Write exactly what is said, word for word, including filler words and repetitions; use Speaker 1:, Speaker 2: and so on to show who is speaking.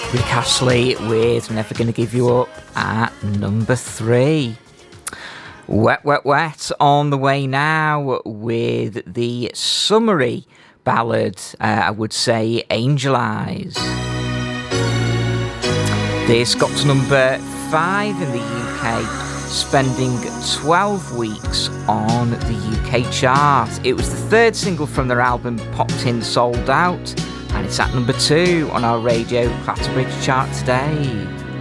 Speaker 1: Rick Astley with Never Gonna Give You Up at number three. Wet, Wet, Wet on the way now with the summery ballad, uh, I would say, Angel Eyes. This got to number five in the U K, spending twelve weeks on the U K chart. It was the third single from their album Popped In, Sold Out, and it's at number two on our Radio Clatterbridge chart today.